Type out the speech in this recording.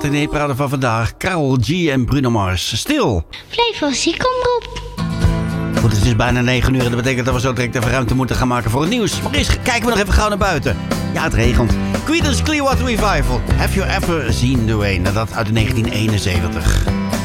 De neeprader van vandaag, Karol G en Bruno Mars. Stil. Blijf wel ziek, omroep. Goed, het is bijna 9 uur en dat betekent dat we zo direct even ruimte moeten gaan maken voor het nieuws. Maar eerst kijken we nog even gauw naar buiten. Ja, het regent. Creedence Clearwater Revival. Have you ever seen the rain? Dat uit 1971.